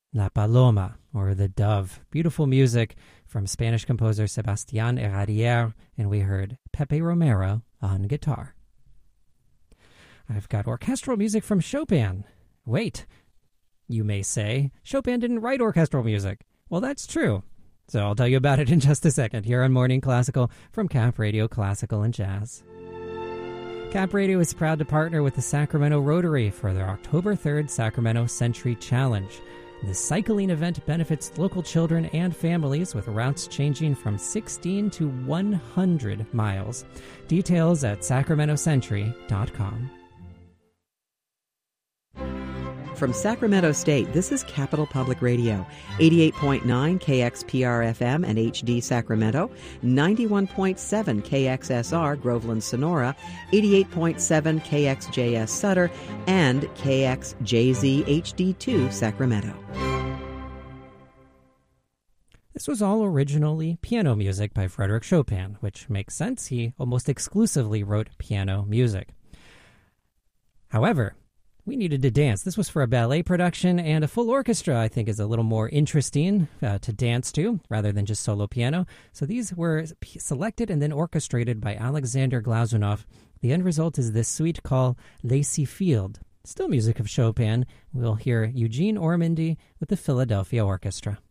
La Paloma, or the Dove. Beautiful music from Spanish composer Sebastián Herradier, and we heard Pepe Romero on guitar. I've got orchestral music from Chopin. Wait, you may say, Chopin didn't write orchestral music. Well, that's true. So I'll tell you about it in just a second here on Morning Classical from Cap Radio Classical and Jazz. Cap Radio is proud to partner with the Sacramento Rotary for their October 3rd Sacramento Century Challenge. The cycling event benefits local children and families with routes changing from 16 to 100 miles. Details at sacramentocentury.com. From Sacramento State, this is Capital Public Radio, 88.9 KXPR-FM and HD Sacramento, 91.7 KXSR Groveland Sonora, 88.7 KXJS Sutter, and KXJZ HD2 Sacramento. This was all originally piano music by Frédéric Chopin, which makes sense. He almost exclusively wrote piano music. However, we needed to dance. This was for a ballet production, and a full orchestra, I think, is a little more interesting to dance to rather than just solo piano. So these were selected and then orchestrated by Alexander Glazunov. The end result is this suite called Lacy Field. Still music of Chopin. We'll hear Eugene Ormandy with the Philadelphia Orchestra.